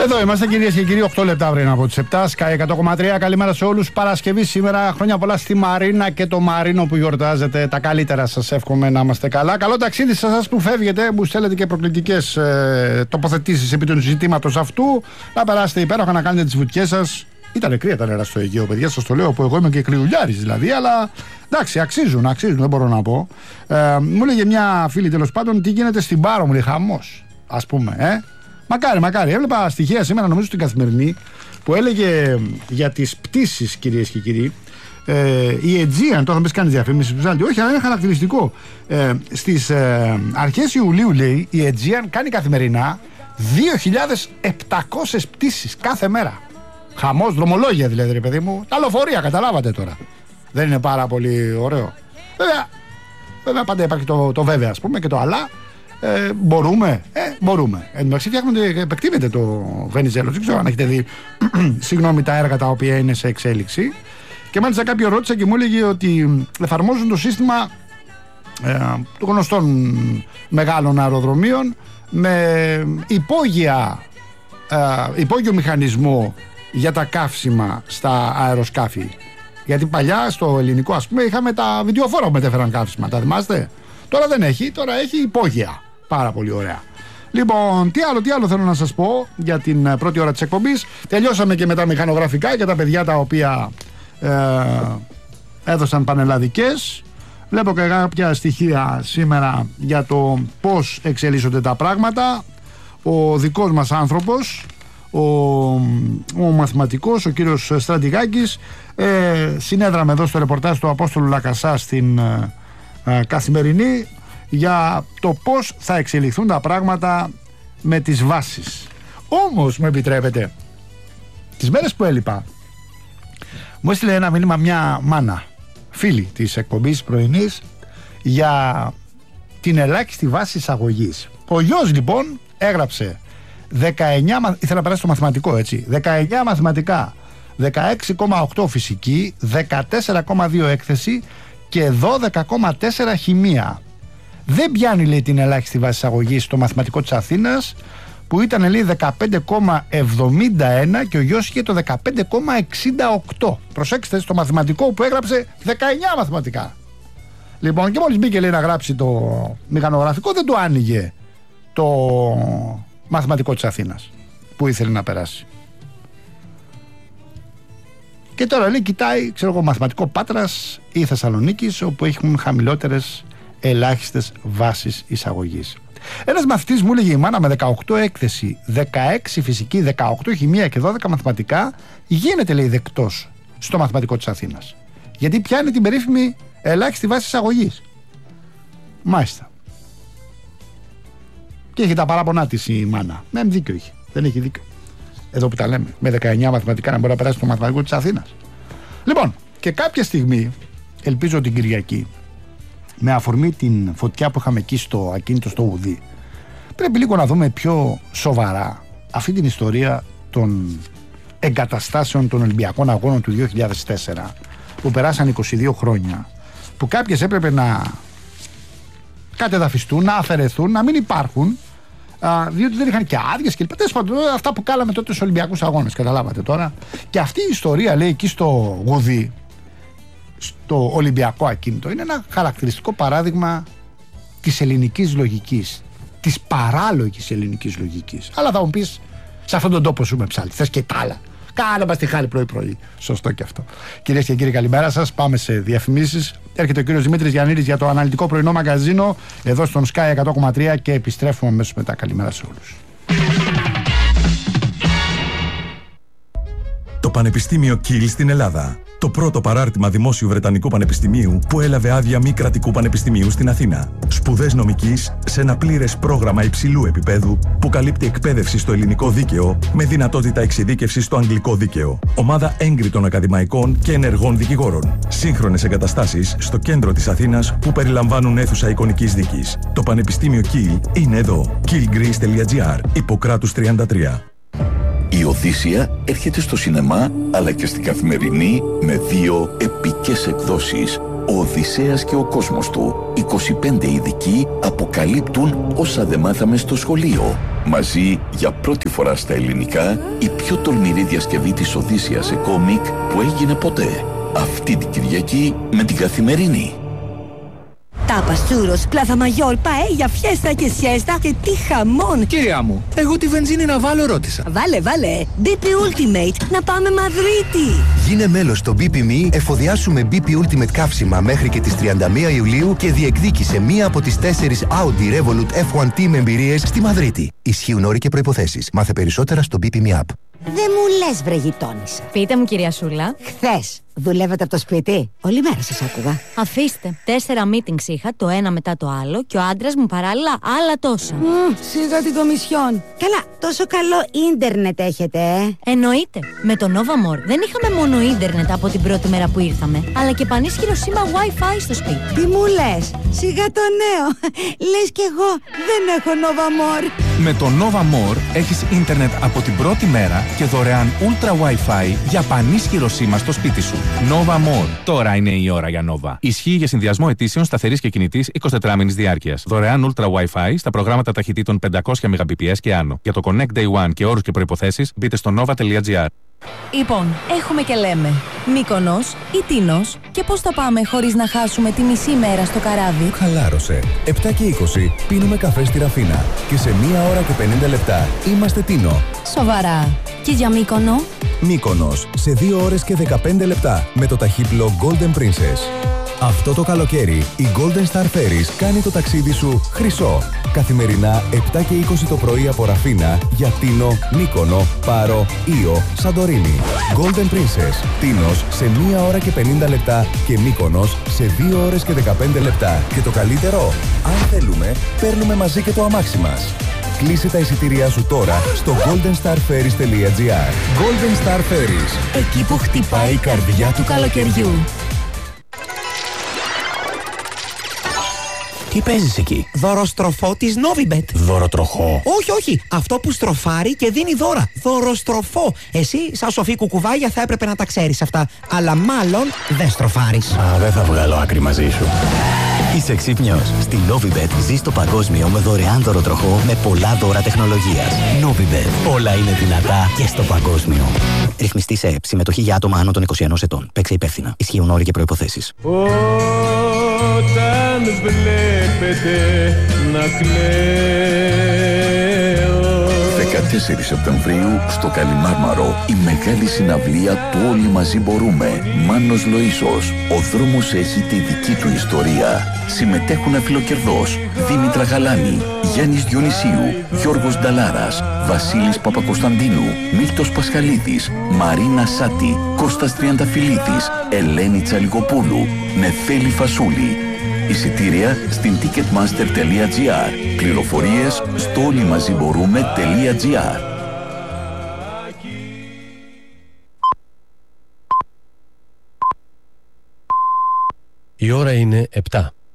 Εδώ είμαστε κυρίες και κύριοι, 8 λεπτά πριν από τις 7, Sky 100,3. Καλημέρα σε όλους. Παρασκευή σήμερα, χρόνια πολλά στη Μαρίνα και το Μαρίνο που γιορτάζετε. Τα καλύτερα σας εύχομαι να είμαστε καλά. Καλό ταξίδι σε εσάς που φεύγετε, που στέλνετε και προκλητικές τοποθετήσεις επί του ζητήματος αυτού. Να περάσετε υπέροχα, να κάνετε τις βουτιές σας. Ήταν κρύα τα νερά στο Αιγαίο, παιδιά, σας το λέω, που εγώ είμαι και κρυουλιάρης δηλαδή, αλλά εντάξει, αξίζουν, δεν μπορώ να πω. Μου έλεγε μια φίλη τέλος πάντων, τι γίνεται στην Πάρο, μου λέει, χαμός, ας πούμε, Μακάρι. Έβλεπα στοιχεία σήμερα, νομίζω στην Καθημερινή, που έλεγε για τις πτήσεις, κυρίες και κύριοι. Η Aegean, το είχαμε πει, κάνει διαφήμιση του Ζάλτη. Όχι, αλλά είναι χαρακτηριστικό. Στις αρχές Ιουλίου, λέει, η Aegean κάνει καθημερινά 2.700 πτήσεις κάθε μέρα. Χαμός, δρομολόγια δηλαδή, ρε παιδί μου. Τα λεωφορεία, καταλάβατε τώρα. Δεν είναι πάρα πολύ ωραίο? Βέβαια πάντα υπάρχει το βέβαια, ας πούμε, και το αλλά. Μπορούμε. Εν τω μεταξύ επεκτείνεται το Βενιζέλος. Δεν ξέρω αν έχετε δει συγγνώμη, τα έργα τα οποία είναι σε εξέλιξη. Και μάλιστα κάποιο ρώτησα και μου έλεγε ότι εφαρμόζουν το σύστημα των γνωστών μεγάλων αεροδρομίων με υπόγειο μηχανισμό για τα καύσιμα στα αεροσκάφη. Γιατί παλιά στο ελληνικό, ας πούμε, είχαμε τα βιντεοφόρα που μετέφεραν καύσιμα. Τα θυμάστε? Τώρα δεν έχει, τώρα έχει υπόγεια. Πάρα πολύ ωραία. Λοιπόν, τι άλλο θέλω να σας πω για την πρώτη ώρα της εκπομπής. Τελειώσαμε και με τα μηχανογραφικά για τα παιδιά τα οποία έδωσαν πανελλαδικές. Βλέπω και κάποια στοιχεία σήμερα για το πώς εξελίσσονται τα πράγματα. Ο δικός μας άνθρωπος, ο μαθηματικός, ο κύριος Στρατηγάκης, συνέδραμε εδώ στο ρεπορτάζ του Απόστολου Λακασά στην Καθημερινή για το πώς θα εξελιχθούν τα πράγματα με τις βάσεις. Όμως, μου επιτρέπετε, τις μέρες που έλειπα, μου έστειλε ένα μήνυμα μια μάνα, φίλη της εκπομπής πρωινής, για την ελάχιστη βάση εισαγωγής. Ο γιος λοιπόν έγραψε 19, ήθελα να περάσει το μαθηματικό, έτσι, 19 μαθηματικά, 16,8 φυσική, 14,2 έκθεση και 12,4 χημεία. Δεν πιάνει, λέει, την ελάχιστη βάση εισαγωγής στο μαθηματικό της Αθήνας, που ήταν, λέει, 15,71 και ο γιος είχε το 15,68. Προσέξτε στο μαθηματικό που έγραψε 19 μαθηματικά. Λοιπόν, και μόλις μπήκε, λέει, να γράψει το μηχανογραφικό, δεν το άνοιγε το μαθηματικό της Αθήνας που ήθελε να περάσει. Και τώρα, λέει, κοιτάει, ξέρω εγώ, μαθηματικό Πάτρας ή Θεσσαλονίκης, όπου έχουν χαμηλότερες ελάχιστες βάσεις εισαγωγής. Ένας μαθητής μου έλεγε, η μάνα με 18 έκθεση, 16 φυσική, 18 χημεία και 12 μαθηματικά γίνεται, λέει, δεκτός στο μαθηματικό της Αθήνας. Γιατί πιάνει την περίφημη ελάχιστη βάση εισαγωγής. Μάλιστα. Και έχει τα παράπονά της η μάνα. Ναι, δίκιο έχει. Δεν έχει δίκιο. Εδώ που τα λέμε. Με 19 μαθηματικά να μπορεί να περάσει στο μαθηματικό της Αθήνας. Λοιπόν, και κάποια στιγμή, ελπίζω την Κυριακή, με αφορμή την φωτιά που είχαμε εκεί στο ακίνητο στο Ουδί, πρέπει λίγο να δούμε πιο σοβαρά αυτή την ιστορία των εγκαταστάσεων των Ολυμπιακών Αγώνων του 2004, που περάσαν 22 χρόνια, που κάποιες έπρεπε να κατεδαφιστούν, να αφαιρεθούν, να μην υπάρχουν, διότι δεν είχαν και άδειες και λοιπά. Αυτά που κάναμε τότε στους Ολυμπιακούς Αγώνες, καταλάβατε τώρα. Και αυτή η ιστορία, λέει, εκεί στο Ουδί, στο Ολυμπιακό ακίνητο, είναι ένα χαρακτηριστικό παράδειγμα της ελληνικής λογικής, της παράλογης ελληνικής λογικής. Αλλά θα μου πεις, σε αυτόν τον τόπο ζούμε, ψάλτη, θες και τα άλλα. Κάνε μας τη χάρη πρωί-πρωί. Σωστό και αυτό. Κυρίες και κύριοι, καλημέρα σας. Πάμε σε διαφημίσεις. Έρχεται ο κύριος Δημήτρης Γιαννίδης για το αναλυτικό πρωινό μαγκαζίνο εδώ στον Sky 100,3 και επιστρέφουμε αμέσως μετά. Καλημέρα σε όλους. Το Πανεπιστήμιο Κιλ στην Ελλάδα. Το πρώτο παράρτημα δημόσιου Βρετανικού Πανεπιστημίου που έλαβε άδεια μη κρατικού πανεπιστημίου στην Αθήνα. Σπουδές νομικής σε ένα πλήρες πρόγραμμα υψηλού επίπεδου που καλύπτει εκπαίδευση στο ελληνικό δίκαιο με δυνατότητα εξειδίκευσης στο αγγλικό δίκαιο. Ομάδα έγκριτων ακαδημαϊκών και ενεργών δικηγόρων. Σύγχρονες εγκαταστάσεις στο κέντρο της Αθήνας που περιλαμβάνουν αίθουσα εικονικής δίκης. Το Πανεπιστήμιο Κιλ είναι εδώ. killgreece.gr, Ιπποκράτους 33. Η Οδύσσεια έρχεται στο σινεμά αλλά και στην Καθημερινή με 2 επικές εκδόσεις Ο Οδυσσέας και ο κόσμος του. 25 ειδικοί αποκαλύπτουν όσα δεν μάθαμε στο σχολείο. Μαζί, για πρώτη φορά στα ελληνικά, η πιο τολμηρή διασκευή της Οδύσσειας σε κόμικ που έγινε ποτέ. Αυτή την Κυριακή με την Καθημερινή. Τάπας, τσούρος, πλάθα μαγιόρ, παέλια, φιέστα και σιέστα και τι χαμόν! Κυρία μου, εγώ τη βενζίνη να βάλω ρώτησα. Βάλε, BP Ultimate, να πάμε Μαδρίτη! Γίνε μέλος στο BP.me, εφοδιάσουμε BP Ultimate καύσιμα μέχρι και τις 31 Ιουλίου και διεκδίκησε μία από τις 4 Audi Revolut F1 Team εμπειρίες στη Μαδρίτη. Ισχύουν όροι και προϋποθέσεις. Μάθε περισσότερα στο BP.me app. Δεν μου λες βρε γειτόνισσα. Πείτε μου κυρία Σούλα. Χθες δουλεύετε από το σπίτι? Όλη μέρα σας άκουγα. Αφήστε. 4 meetings είχα, το ένα μετά το άλλο και ο άντρας μου παράλληλα άλλα τόσα. Σιγά την κομισιόν. Καλά, τόσο καλό ίντερνετ έχετε, Εννοείται. Με το Nova More δεν είχαμε μόνο ίντερνετ από την πρώτη μέρα που ήρθαμε, αλλά και πανίσχυρο σήμα Wi-Fi στο σπίτι. Τι μου λες? Σιγά το νέο. Λες κι εγώ δεν έχω Nova More. Με το Nova More έχεις ίντερνετ από την πρώτη μέρα και δωρεάν Ultra Wi-Fi για πανίσχυρο σήμα στο σπίτι σου. Nova More. Τώρα είναι η ώρα για Nova. Ισχύει για συνδυασμό ετήσεων σταθερής και κινητής 24 μήνης διάρκειας. Δωρεάν Ultra Wi-Fi στα προγράμματα ταχυτήτων 500 Mbps και άνω. Για το Connect Day One και όρους και προϋποθέσεις μπείτε στο nova.gr. Λοιπόν, έχουμε και λέμε Μύκονος ή Τίνος και πώς θα πάμε χωρίς να χάσουμε τη μισή μέρα στο καράβι. Χαλάρωσε. 7 και 20 πίνουμε καφέ στη Ραφίνα. Και σε 1 ώρα και 50 λεπτά είμαστε Τίνο. Σοβαρά. Και για Μύκονο? Μύκονος σε 2 ώρες και 15 λεπτά με το ταχύπλο Golden Princess. Αυτό το καλοκαίρι η Golden Star Ferries κάνει το ταξίδι σου χρυσό. Καθημερινά 7 και 20 το πρωί από Ραφίνα για Τίνο, Μύκονο, Πάρο, Ήο, Σαντορίνη. Golden Princess. Τίνος σε 1 ώρα και 50 λεπτά και Μύκονος σε 2 ώρες και 15 λεπτά. Και το καλύτερο, αν θέλουμε, παίρνουμε μαζί και το αμάξι μας. Κλείσε τα εισιτήριά σου τώρα στο goldenstarferries.gr. Golden Star Ferries. Εκεί που χτυπάει η καρδιά του καλοκαιριού. Τι παίζεις εκεί? Δωροστροφό της Novibet. Δωροτροχό? Όχι. Αυτό που στροφάρει και δίνει δώρα. Δωροστροφό. Εσύ, σαν σοφή κουκουβάγια, θα έπρεπε να τα ξέρεις αυτά. Αλλά μάλλον δεν στροφάρεις. Δεν θα βγάλω άκρη μαζί σου. Είσαι ξύπνιος. Στη Novibet ζεις το παγκόσμιο με δωρεάν δωροτροχό με πολλά δώρα τεχνολογίας. Novibet. Όλα είναι δυνατά και στο παγκόσμιο. Ρυθμιστή σε ΕΠ. Συμμετοχή για άτομα άνω των 21 ετών. Παίξε υπεύθυνα. Ισχύουν όροι και προϋποθέσεις. Όταν βλέπετε να κλαίω. 14 Σεπτεμβρίου στο Καλιμάρμαρο η μεγάλη συναυλία του Όλοι Μαζί Μπορούμε. Μάνος Λοΐσος. Ο δρόμος έχει τη δική του ιστορία. Συμμετέχουν αφιλοκερδός Δήμητρα Γαλάνη, Γιάννης Διονυσίου, Γιώργος Νταλάρας, Βασίλης Παπακοσταντίνου, Μίλτος Πασχαλίδης, Μαρίνα Σάτη, Κώστας Τριανταφυλλίδης, Ελένη Τσαλικοπούλου, Νεφέλη Φασούλη. Εισιτήρια στην ticketmaster.gr. Πληροφορίες στο όλοιμαζιμπορούμε.gr. Η ώρα είναι 7.